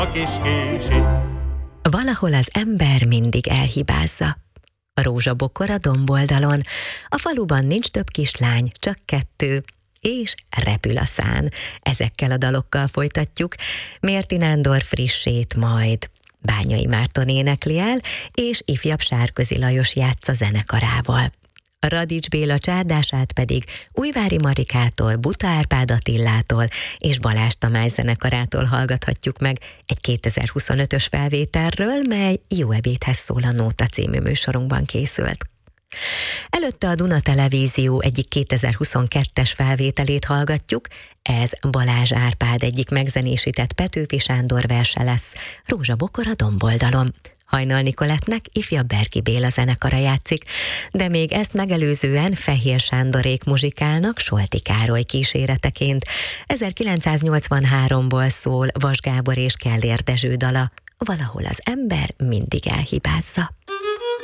a kis kisi. Valahol az ember mindig elhibázza. A rózsabokor a domboldalon, a faluban nincs több kislány, csak 2, és repül a szán. Ezekkel a dalokkal folytatjuk. Mérti Nándor frissét majd Bányai Márton énekli el, és ifjabb Sárközi Lajos játsza zenekarával. A Radics Béla csárdását pedig Újvári Marikától, Buta Árpád Attillától és Balázs Tamás zenekarától hallgathatjuk meg egy 2025-ös felvételről, mely Jó ebédhez szól a Nóta című műsorunkban készült. Előtte a Duna Televízió egyik 2022-es felvételét hallgatjuk, ez Balázs Árpád egyik megzenésített Petőfi Sándor verse lesz, Rózsabokor a domboldalon. Hajnal Nikolettnek ifjabb Berki Béla zenekara játszik, de még ezt megelőzően Fehér Sándorék muzsikálnak Solti Károly kíséreteként. 1983-ból szól Vas Gábor és Kellér Dezső dala, Valahol az ember mindig elhibázza.